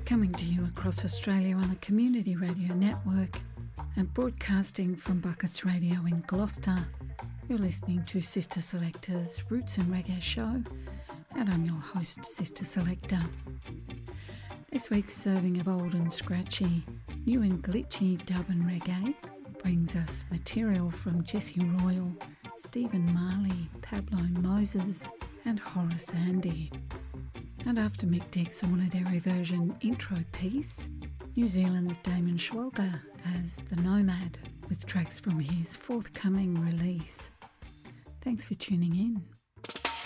Coming to you across Australia on the Community Radio Network and broadcasting from Buckets Radio in Gloucester. You're listening to Sister Selecta's Roots and Reggae show, and I'm your host, Sister Selecta. This week's serving of old and scratchy, new and glitchy dub and reggae brings us material from Jesse Royal, Stephen Marley, Pablo Moses and Horace Andy. And after Mick Dick's Ordinary Version intro piece, New Zealand's Damon Schwalger as The Nomad with tracks from his forthcoming release. Thanks for tuning in.